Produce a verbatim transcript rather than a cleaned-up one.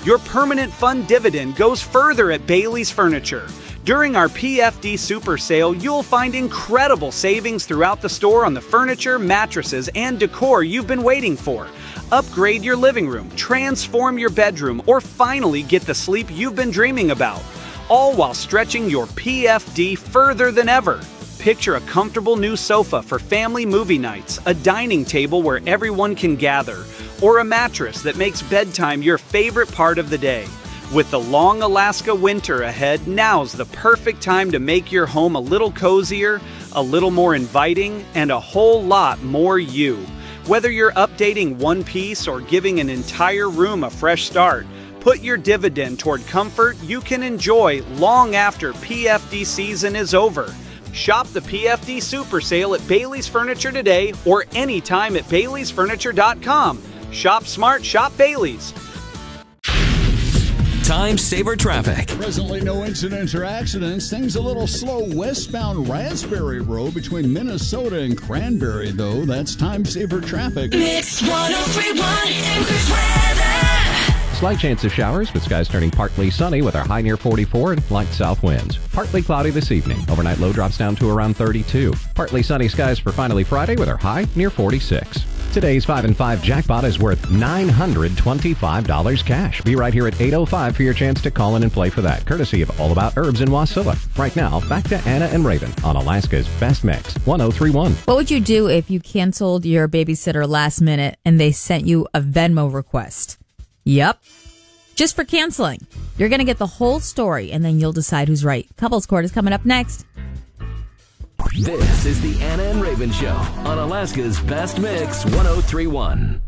Your permanent fund dividend goes further at Bailey's Furniture. During our P F D Super Sale, you'll find incredible savings throughout the store on the furniture, mattresses, and decor you've been waiting for. Upgrade your living room, transform your bedroom, or finally get the sleep you've been dreaming about. All while stretching your P F D further than ever. Picture a comfortable new sofa for family movie nights, a dining table where everyone can gather, or a mattress that makes bedtime your favorite part of the day. With the long Alaska winter ahead, now's the perfect time to make your home a little cozier, a little more inviting, and a whole lot more you. Whether you're updating one piece or giving an entire room a fresh start, put your dividend toward comfort you can enjoy long after P F D season is over. Shop the P F D Super Sale at Bailey's Furniture today or anytime at Baileys Furniture dot com. Shop smart, shop Bailey's. Time Saver Traffic. Presently, no incidents or accidents. Things a little slow westbound Raspberry Road between Minnesota and Cranberry, though. That's Time Saver Traffic. Mix one oh three point one Increase weather. Slight chance of showers, with skies turning partly sunny with our high near forty-four and light south winds. Partly cloudy this evening. Overnight low drops down to around thirty-two. Partly sunny skies for finally Friday with our high near forty-six. Today's five and five jackpot is worth nine hundred twenty-five dollars cash. Be right here at eight oh five for your chance to call in and play for that, courtesy of All About Herbs in Wasilla. Right now, back to Anna and Raven on Alaska's Best Mix, one oh three point one. What would you do if you canceled your babysitter last minute and they sent you a Venmo request? Yep. Just for canceling. You're going to get the whole story, and then you'll decide who's right. Couples Court is coming up next. This is the Anna and Raven Show on Alaska's Best Mix, one oh three point one.